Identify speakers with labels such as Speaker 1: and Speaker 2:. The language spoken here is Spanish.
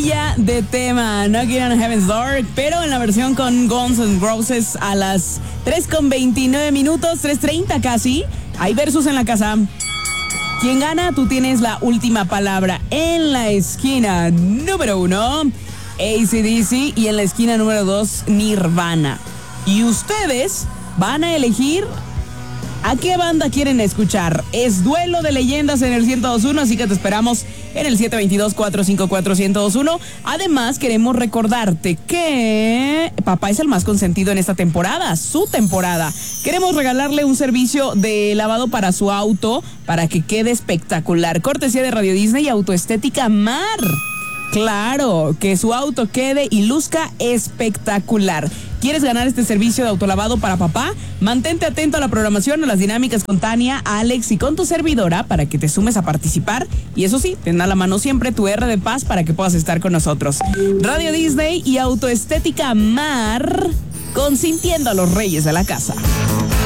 Speaker 1: De tema Knocking on Heaven's Door, pero en la versión con Guns N' Roses a las 3:29 minutos, 3:30 casi. Hay versus en la casa. ¿Quién gana? Tú tienes la última palabra. En la esquina número 1, AC/DC, y en la esquina número 2, Nirvana. Y ustedes van a elegir ¿a qué banda quieren escuchar? Es duelo de leyendas en el 102.1, así que te esperamos en el 722-454-1021. Además, queremos recordarte que papá es el más consentido en esta temporada, su temporada. Queremos regalarle un servicio de lavado para su auto para que quede espectacular. Cortesía de Radio Disney y Autoestética Mar. Claro, que su auto quede y luzca espectacular. ¿Quieres ganar este servicio de autolavado para papá? Mantente atento a la programación, a las dinámicas con Tania, Alex y con tu servidora para que te sumes a participar. Y eso sí, ten a la mano siempre tu R de paz para que puedas estar con nosotros. Radio Disney y Autoestética Mar, consintiendo a los reyes de la casa.